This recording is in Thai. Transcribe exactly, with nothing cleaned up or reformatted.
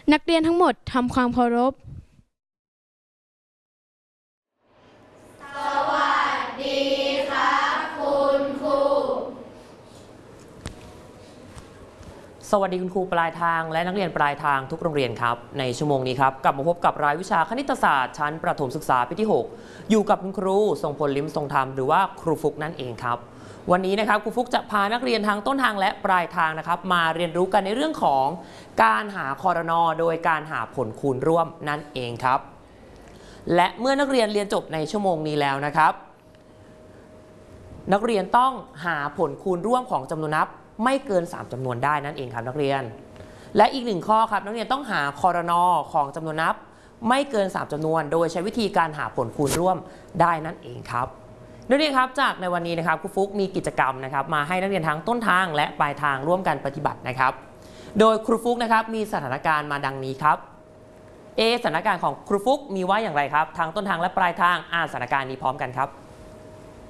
นักเรียนทั้งหมดทำความเคารพสวัสดีครับคุณครูสวัสดีคุณครูปลายทางและนักเรียนปลายทางทุกโรงเรียนครับในชั่วโมงนี้ครับกลับมาพบกับรายวิชาคณิตศาสตร์ชั้นประถมศึกษาปีที่หกอยู่กับคุณครูทรงพลลิ้มทรงธรรมหรือว่าครูฟุกนั่นเองครับวันนี้นะครับครูฟุกจะพานักเรียนทางต้นทางและปลายทางนะครับมาเรียนรู้กันในเรื่องของการหาครน.โดยการหาผลคูณร่วมนั่นเองครับและเมื่อนักเรียนเรียนจบในชั่วโมงนี้แล้วนะครับนักเรียนต้องหาผลคูณร่วมของจำนวนนับไม่เกินสามจำนวนได้นั่นเองครับนักเรียนและอีกหนึ่งข้อครับนักเรียนต้องหาครน.ของจำนวนนับไม่เกินสามจำนวนโดยใช้วิธีการหาผลคูณร่วมได้นั่นเองครับนักเรียนครับจากในวันนี้นะครับครูฟุกมีกิจกรรมนะครับมาให้นักเรียนทั้งต้นทางและปลายทางร่วมกันปฏิบัตินะครับโดยครูฟุกนะครับมีสถานการณ์มาดังนี้ครับเอสถานการณ์ของครูฟุกมีว่าอย่างไรครับทางต้นทางและปลายทางอ่านสถานการณ์นี้พร้อมกันครับ